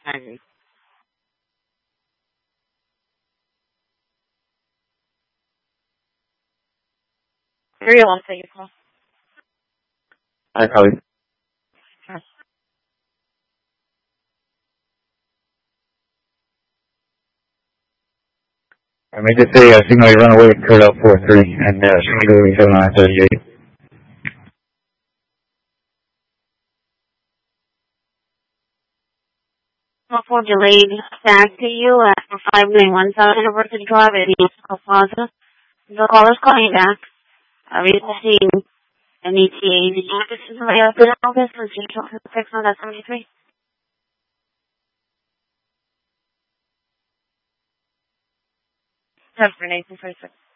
Henry. Three one, take your call. Hi, Holly. Sure. I may just say, signal you run away with Kurt out 4-3 and signal 7938. Before delayed back to you at 591 South University Drive at East Plaza. The caller's calling back. Receiving an ETA. Did you want this information up in August? Was you talking to 673? Time for Nathan 46.